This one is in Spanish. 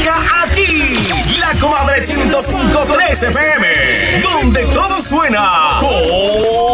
arranca aquí. La Comadre 105.3 FM, donde todo suena con